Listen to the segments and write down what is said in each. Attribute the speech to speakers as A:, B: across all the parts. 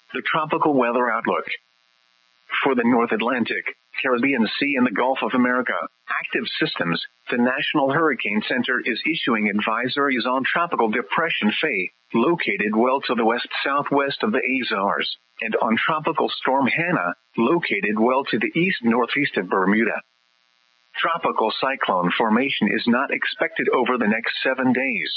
A: The tropical weather outlook. For the North Atlantic, Caribbean Sea and the Gulf of America, active systems, the National Hurricane Center is issuing advisories on Tropical Depression Faye, located well to the west-southwest of the Azores, and on Tropical Storm Hannah, located well to the east-northeast of Bermuda. Tropical cyclone formation is not expected over the next 7 days.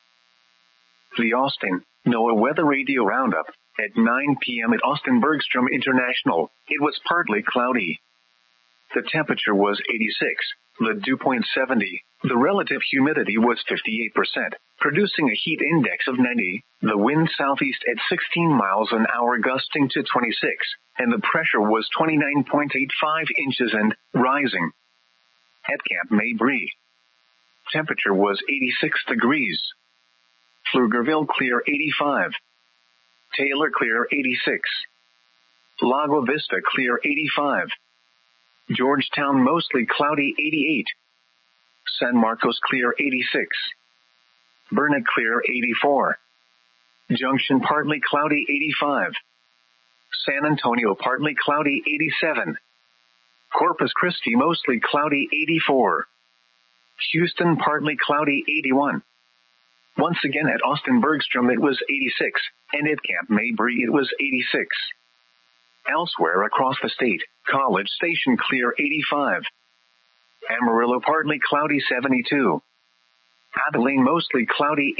A: The Austin, NOAA Weather Radio Roundup. At 9 p.m. at Austin Bergstrom International, it was partly cloudy. The temperature was 86, the dew point 70, the relative humidity was 58%, producing a heat index of 90, the wind southeast at 16 miles an hour gusting to 26, and the pressure was 29.85 inches and rising. At Camp Mabry, temperature was 86 degrees. Pflugerville clear 85. Taylor clear 86. Lago Vista clear 85. Georgetown mostly cloudy 88. San Marcos clear 86. Burnet clear 84. Junction partly cloudy 85. San Antonio partly cloudy 87. Corpus Christi mostly cloudy 84. Houston partly cloudy 81. Once again at Austin Bergstrom it was 86, and at Camp Mabry it was 86. Elsewhere across the state, College Station clear 85. Amarillo partly cloudy 72. Abilene mostly cloudy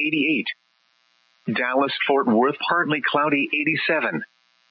A: 88. Dallas-Fort Worth partly cloudy 87.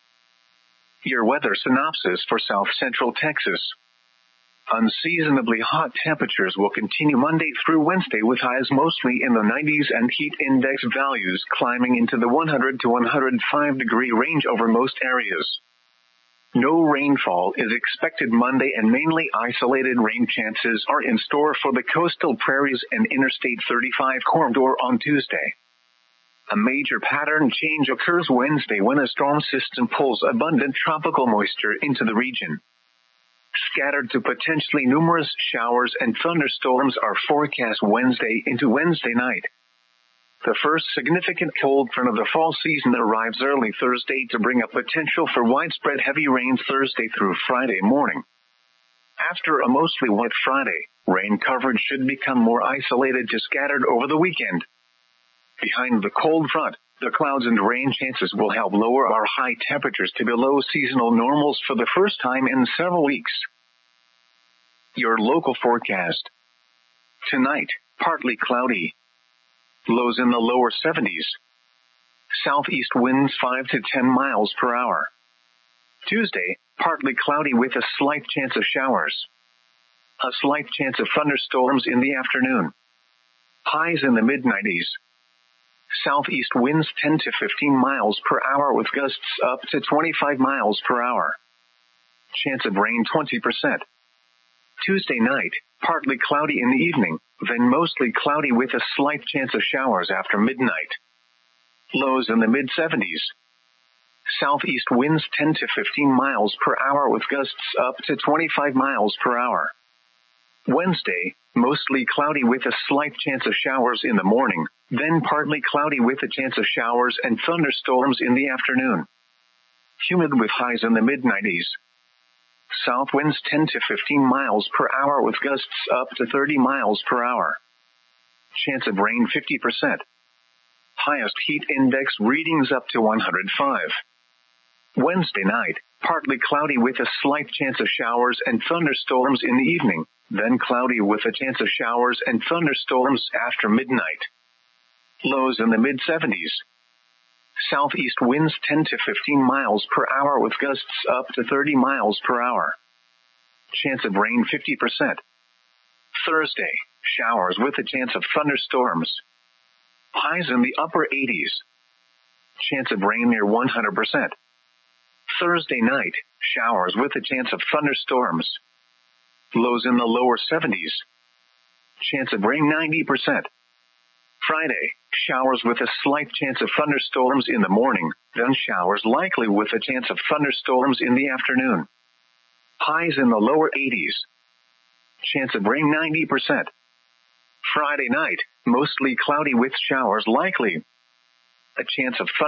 A: Your weather synopsis for South Central Texas. Unseasonably hot temperatures will continue Monday through Wednesday with highs mostly in the 90s and heat index values climbing into the 100 to 105 degree range over most areas. No rainfall is expected Monday and mainly isolated rain chances are in store for the coastal prairies and Interstate 35 corridor on Tuesday. A major pattern change occurs Wednesday when a storm system pulls abundant tropical moisture into the region. Scattered to potentially numerous showers and thunderstorms are forecast Wednesday into Wednesday night. The first significant cold front of the fall season arrives early Thursday to bring a potential for widespread heavy rains Thursday through Friday morning. After a mostly wet Friday, rain coverage should become more isolated to scattered over the weekend. Behind the cold front, the clouds and rain chances will help lower our high temperatures to below seasonal normals for the first time in several weeks. Your local forecast. Tonight, partly cloudy. Lows in the lower 70s. Southeast winds 5 to 10 miles per hour. Tuesday, partly cloudy with a slight chance of showers. A slight chance of thunderstorms in the afternoon. Highs in the mid-90s. Southeast winds 10 to 15 miles per hour with gusts up to 25 miles per hour. Chance of rain 20%. Tuesday night, partly cloudy in the evening, then mostly cloudy with a slight chance of showers after midnight. Lows in the mid-70s. Southeast winds 10 to 15 miles per hour with gusts up to 25 miles per hour. Wednesday, mostly cloudy with a slight chance of showers in the morning, then partly cloudy with a chance of showers and thunderstorms in the afternoon. Humid with highs in the mid-90s. South winds 10 to 15 miles per hour with gusts up to 30 miles per hour. Chance of rain 50%. Highest heat index readings up to 105. Wednesday night, partly cloudy with a slight chance of showers and thunderstorms in the evening, then cloudy with a chance of showers and thunderstorms after midnight. Lows in the mid-70s. Southeast winds 10 to 15 miles per hour with gusts up to 30 miles per hour. Chance of rain 50%. Thursday, showers with a chance of thunderstorms. Highs in the upper 80s. Chance of rain near 100%. Thursday night, showers with a chance of thunderstorms. Lows in the lower 70s. Chance of rain 90%. Friday, showers with a slight chance of thunderstorms in the morning, then showers likely with a chance of thunderstorms in the afternoon. Highs in the lower 80s. Chance of rain 90%. Friday night, mostly cloudy with showers likely. A chance of